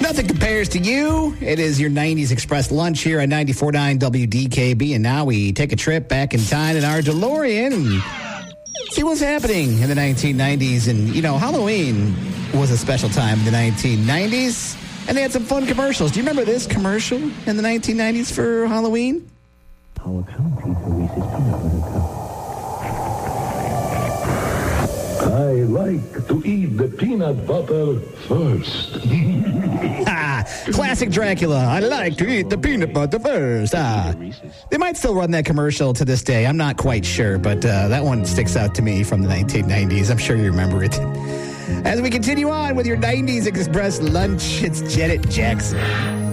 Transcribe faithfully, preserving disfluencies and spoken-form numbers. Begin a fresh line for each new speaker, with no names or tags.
Nothing compares to you. It is your nineties Express lunch here at ninety-four point nine W D K B, and now we take a trip back in time in our DeLorean and see what's happening in the nineteen nineties. And, you know, Halloween was a special time in the nineteen nineties, and they had some fun commercials. Do you remember this commercial in the nineteen nineties for Halloween?
Our county Reese's peanut butter cup.
I like to eat the peanut butter first.
Ah, classic Dracula. I like to eat the peanut butter first. Ah, they might still run that commercial to this day. I'm not quite sure, but uh, that one sticks out to me from the nineteen nineties. I'm sure you remember it. As we continue on with your nineties Express lunch, it's Janet Jackson.